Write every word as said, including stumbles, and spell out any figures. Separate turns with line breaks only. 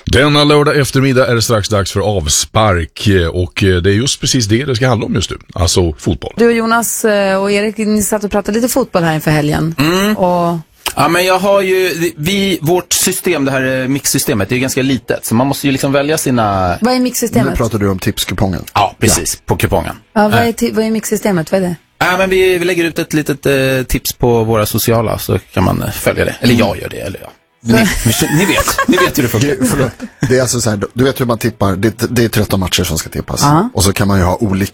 Denna lördag eftermiddag är det strax dags för avspark och det är just precis det det ska handla om just nu, alltså fotboll.
Du och Jonas och Erik, ni satt och pratade lite fotboll här inför helgen.
Mm.
Och...
Ja, men jag har ju, vi, vårt system, det här mixsystemet, det är ganska litet, så man måste ju liksom välja sina...
Vad är mixsystemet?
Nu pratar du om tipskupongen.
Ja, precis, ja. På kupongen.
Ja, vad är, t- vad är mixsystemet, vad är det?
Ja, men vi, vi lägger ut ett litet eh, tips på våra sociala, så kan man eh, följa det. Eller jag gör det, eller ja. Ni, ni vet, ni vet hur det funkar.
Det är alltså så här, du vet hur man tippar, det, det är tretton matcher som ska tippas.
Uh-huh.
Och så kan man ju ha olika